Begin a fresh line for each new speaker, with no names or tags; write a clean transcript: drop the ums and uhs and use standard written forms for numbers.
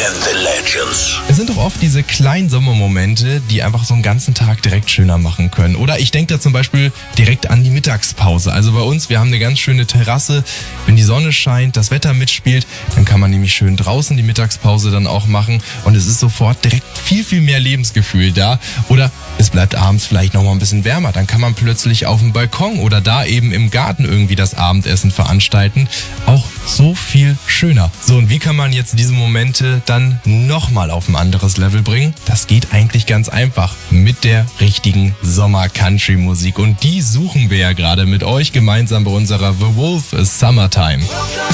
and the Legends.
Es sind doch oft diese kleinen Sommermomente, die einfach so einen ganzen Tag direkt schöner machen können. Oder ich denke da zum Beispiel direkt an die Mittagspause. Also bei uns, wir haben eine ganz schöne Terrasse. Wenn die Sonne scheint, das Wetter mitspielt, dann kann man nämlich schön draußen die Mittagspause dann auch machen. Und es ist sofort direkt viel, viel mehr Lebensgefühl da. Oder es bleibt abends vielleicht noch mal ein bisschen wärmer. Dann kann man plötzlich auf dem Balkon oder da eben im Garten irgendwie das Abendessen veranstalten. Auch so viel schöner. So, und wie kann man jetzt diese Momente dann nochmal auf ein anderes Level bringen? Das geht eigentlich ganz einfach mit der richtigen Sommer-Country-Musik. Und die suchen wir ja gerade mit euch gemeinsam bei unserer The Wolf Summertime.